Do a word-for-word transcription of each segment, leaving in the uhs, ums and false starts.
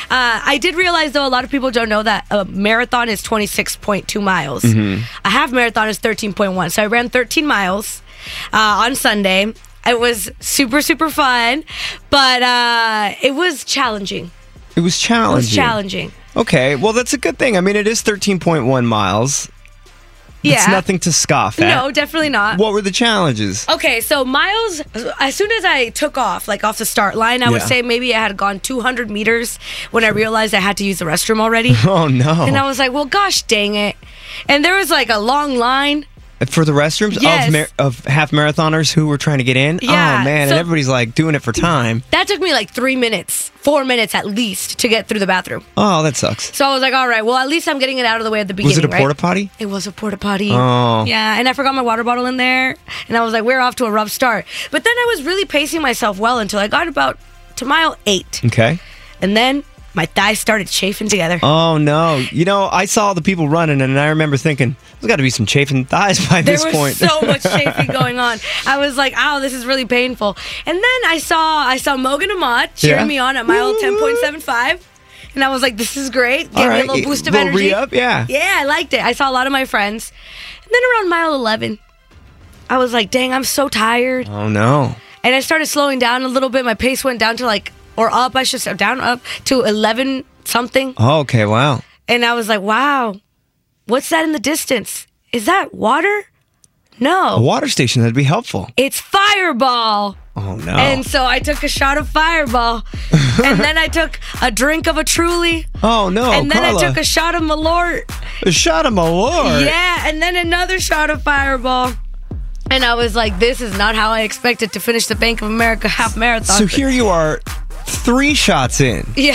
Uh, I did realize, though, a lot of people don't know that a marathon is twenty-six point two miles. Mm-hmm. A half marathon is thirteen point one. So I ran thirteen miles uh, on Sunday. It was super, super fun, but uh, it was challenging. It was challenging. It was challenging. Okay, well, that's a good thing. I mean, it is thirteen point one miles. It's Yeah. nothing to scoff at. No, definitely not. What were the challenges? Okay, so miles, as soon as I took off, like off the start line, I would Yeah. say maybe I had gone two hundred meters when I realized I had to use the restroom already. Oh, no. And I was like, well, gosh dang it. And there was like a long line. For the restrooms Yes. of, mar- of half marathoners who were trying to get in? Yeah, Oh, man, so- and everybody's like doing it for time. That took me like three minutes, four minutes at least to get through the bathroom. Oh, that sucks. So I was like, all right, well, at least I'm getting it out of the way at the beginning, Was it a right? porta potty? It was a porta potty. Oh. Yeah, and I forgot my water bottle in there. And I was like, we're off to a rough start. But then I was really pacing myself well until I got about to mile eight. Okay. And then my thighs started chafing together. Oh, no. You know, I saw the people running, and I remember thinking, there's got to be some chafing thighs by There this was point. so much chafing going on. I was like, "Ow, this is really painful." And then I saw I saw Mogan Ahmad cheering Yeah. me on at mile ten point seven five, and I was like, "This is great." Gave All me right. a little boost of little energy. re-up, yeah. Yeah, I liked it. I saw a lot of my friends, and then around mile eleven, I was like, "Dang, I'm so tired," Oh, no. and I started slowing down a little bit. My pace went down to like, or up, I should say, down up to eleven something, Oh, okay, wow. and I was like, "Wow, what's that in the distance? Is that water?" No. A water station, that'd be helpful. It's Fireball. Oh, no. And so I took a shot of Fireball. And then I took a drink of a Truly. oh, no, and then Carla. I took a shot of Malort. A shot of Malort. Yeah, and then another shot of Fireball. And I was like, this is not how I expected to finish the Bank of America half marathon. So here you are, three shots in. Yeah.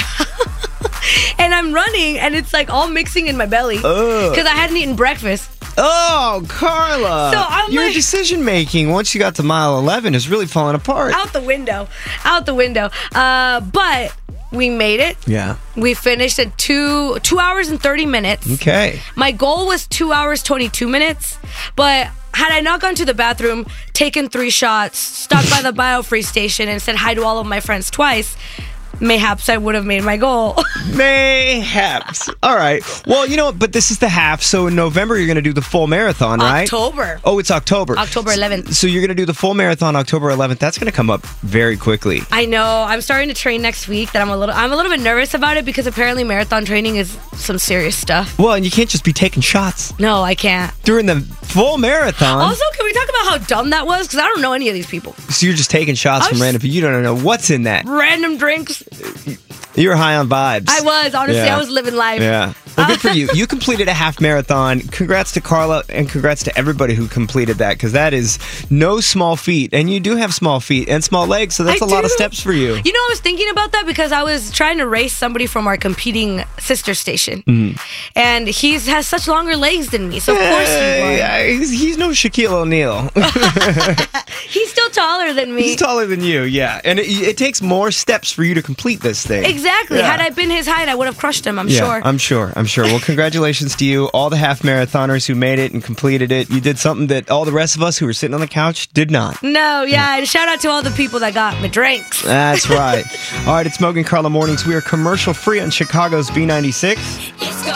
And I'm running, and it's like all mixing in my belly. Ugh. Because I hadn't eaten breakfast. Oh, Carla. So I'm Your like- decision making once you got to mile eleven is really falling apart. Out the window. Out the window. Uh, but we made it. Yeah. We finished at two two hours and thirty minutes. Okay. My goal was two hours twenty-two minutes, but had I not gone to the bathroom, taken three shots, stopped by the BioFree station, and said hi to all of my friends twice, mayhaps I would have made my goal. Mayhaps. All right. Well, you know what? But this is the half. So in November, you're going to do the full marathon, right? October. Oh, it's October. October eleventh. So you're going to do the full marathon October eleventh. That's going to come up very quickly. I know. I'm starting to train next week. That I'm a little. I'm a little bit nervous about it because apparently marathon training is some serious stuff. Well, and you can't just be taking shots No, I can't. during the full marathon. Also, can we talk about how dumb that was? Because I don't know any of these people. So you're just taking shots I from was- random people. You don't know what's in that. Random drinks. You're high on vibes. I was honestly. Yeah. I was living life. Yeah. Well, good for you. You completed a half marathon. Congrats to Carla and congrats to everybody who completed that because that is no small feat. And you do have small feet and small legs, so that's I a lot of do. steps for you. You know, I was thinking about that because I was trying to race somebody from our competing sister station, Mm-hmm. and he's has such longer legs than me. So of course he Uh, won. yeah, he's, he's no Shaquille O'Neal. He's still taller than me. He's taller than you, yeah. And it, it takes more steps for you to complete this thing. Exactly. Yeah. Had I been his height, I would have crushed him. I'm Yeah, sure. I'm sure. I'm sure. Well, congratulations to you, all the half marathoners who made it and completed it. You did something that all the rest of us who were sitting on the couch did not. no, yeah. And shout out to all the people that got me drinks. That's right. All right, it's Mogan Carla Mornings. We are commercial free on Chicago's B ninety-six.